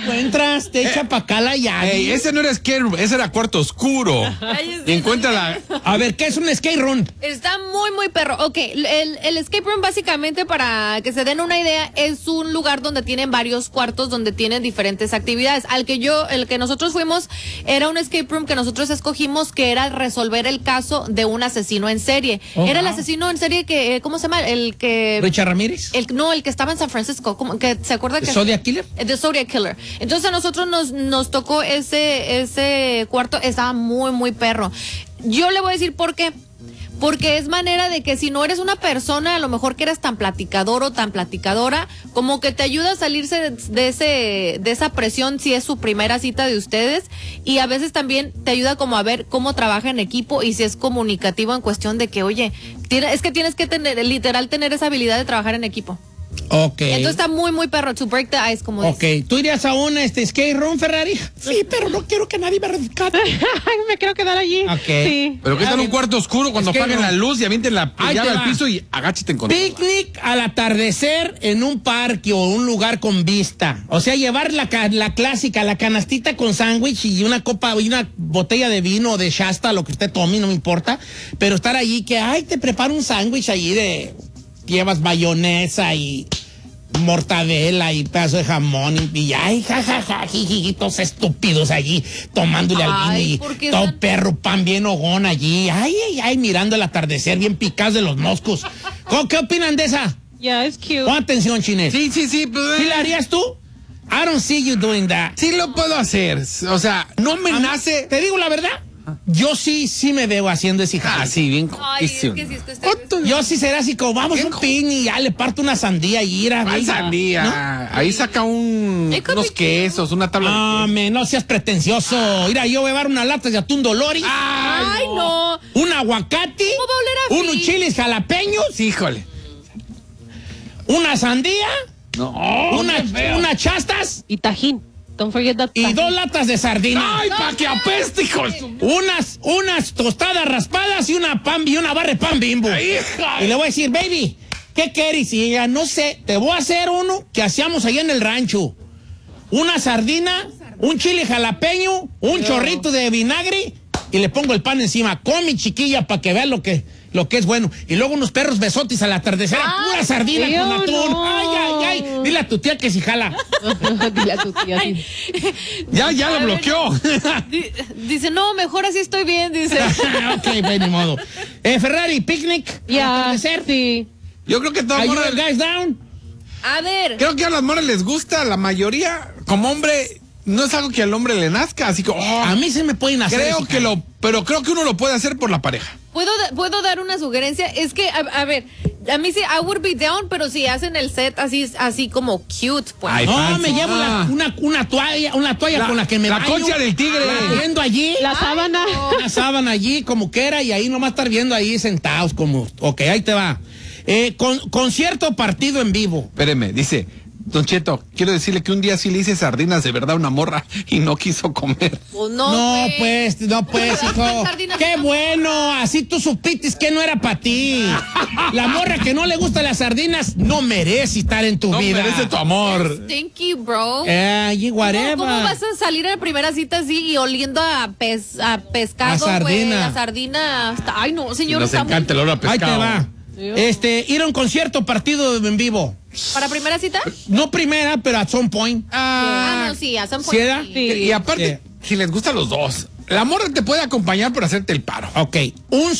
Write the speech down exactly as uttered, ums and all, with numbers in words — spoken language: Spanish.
encuentras, te echa pa' acá la llave. Ey, ese no era skate room, ese era cuarto oscuro. Ay, Y encuentra la... A ver, ¿qué es un skate room? Está muy, muy perro. Ok, el, el escape room básicamente, para que se den una idea, es un lugar donde tienen varios cuartos, donde tienen diferentes actividades. Al que yo, el que nosotros fuimos, era un escape room que nosotros escogimos, que era resolver el caso de un asesino en serie. Oh, era el wow. asesino en serie que, ¿cómo se llama? El que... ¿Richard Ramírez? El, no, el que estaba en San Francisco, como que se acuerda que... ¿Zodiac Killer? The Zodiac Killer. Entonces a nosotros nos, nos tocó ese, ese cuarto, estaba muy, muy perro. Yo le voy a decir por qué. Porque es manera de que si no eres una persona, a lo mejor que eres tan platicador o tan platicadora, como que te ayuda a salirse de, de ese, de esa presión si es su primera cita de ustedes, y a veces también te ayuda como a ver cómo trabaja en equipo y si es comunicativo en cuestión de que, oye, tiene, es que tienes que tener, literal, tener esa habilidad de trabajar en equipo. Ok. Entonces está muy, muy perro, to break the ice, como Ok, dice. ¿tú irías a un este, skate room, Ferrari? Sí, pero no quiero que nadie me rescate. Me quiero quedar allí. Ok. Sí. Pero que está en un cuarto oscuro cuando Skate apaguen room. la luz y avienten la Ahí llave te al va. piso y agáchate en contra. Picnic al atardecer en un parque o un lugar con vista. O sea, llevar la, ca- la clásica, la canastita con sándwich y una copa y una botella de vino o de Shasta, lo que usted tome, no me importa. Pero estar allí que, ay, te preparo un sándwich allí de... Llevas mayonesa y... mortadela y pedazo de jamón y, y ay, jajaja, jijijitos estúpidos allí tomándole al Ay, vino ¿por y qué todo están- perro pan bien hogón allí, ay, ay, ay, mirando el atardecer bien picados de los moscos. ¿Cómo- ¿Qué opinan de esa? Yeah, it's cute. Pon atención, Chinés. Sí, sí, sí. Pues, ¿Sí la harías tú? I don't see you doing that. sí lo puedo hacer. O sea, no me A mí- nace... Te digo la verdad, yo sí, sí me veo haciendo ese jale. Ah, sí, bien Ay, es coquísimo. que sí, es que ustedes... Yo sí será así como, vamos a Bien un picnic y ya le parto una sandía y ir a... Ay, venga, sandía. ¿no? Ahí saca un, It could unos be quesos, una tabla de Ah, quesos. me, no seas pretencioso. Mira, yo voy a llevar una lata de atún Dolores, Ay, no. un aguacate, ¿Cómo va a oler a unos free? chiles jalapeños, Híjole. una sandía, No. una, qué feo. unas chastas Y tajín. Don't forget that y tajín. dos latas de sardina. Ay, pa' que apeste, hijo de su- Unas, unas tostadas raspadas y una pan y una barra de pan Bimbo. Hija. Y le voy a decir, baby, ¿qué quieres? Y ella, no sé, te voy a hacer uno que hacíamos allá en el rancho. Una sardina, un chile jalapeño, un chorrito de vinagre y le pongo el pan encima. Come, chiquilla, para que veas lo que, lo que es bueno. Y luego unos perros besotes al atardecer, Ay, pura sardina Dios, con atún. no. Ay, ay, ay. Dile a tu tía que si jala. Dile a tu tía. sí. Ya, ya lo A ver, bloqueó. Di- Dice, no, mejor así estoy bien, dice. Ok, pues ni modo. Eh, Ferrari, picnic. al Ya, atardecer. sí. Yo creo que todo Are you morra- guys down? A ver, Creo que a las morras les gusta, la mayoría, como hombre, no es algo que al hombre le nazca, así que oh, A mí se me pueden hacer. creo ese que jale. lo, pero creo que uno lo puede hacer por la pareja. ¿puedo, da- ¿puedo dar una sugerencia? Es que, a, a ver, a mí sí, I would be down, pero si hacen el set así, así como cute, pues. Ay, No, fancy. me llevo la- Ah. una, una toalla, una toalla La- con la que me la baño. concha del tigre. Viendo allí. La sábana. Una sábana allí, como que era, y ahí nomás estar viendo ahí sentados, como. Ok, ahí te va. Eh, con, concierto partido en vivo. Espéreme, dice, Don Cheto, quiero decirle que un día sí le hice sardinas de verdad a una morra y no quiso comer. Pues no, No, pues, no, pues, hijo. Sardinas Qué con bueno, así tú supiste que no era para ti. La morra que no le gustan las sardinas no merece estar en tu No vida. merece tu amor. Stinky, bro. Eh, y ¿Cómo, whatever. cómo vas a salir en la primera cita así y oliendo a, pez, a pescado, A güey? sardina. A sardina. Hasta- Ay, no, señor. Nos está muy- encanta el olor a Ahí pescado. te va. Este, ir a un concierto partido en vivo. ¿Para primera cita? No primera, pero at some point. Ah, no, sí, a some ¿Sí point, era? sí. Y aparte, si les gustan los dos, la morra te puede acompañar por hacerte el paro. Ok. Un